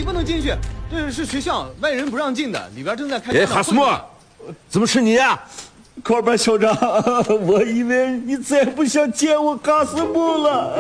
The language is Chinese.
不能进去，这是学校，外人不让进的，里边正在开。 哎，哈斯莫，怎么是你呀？ 考班校长，我以为你再不想见我哈斯木了。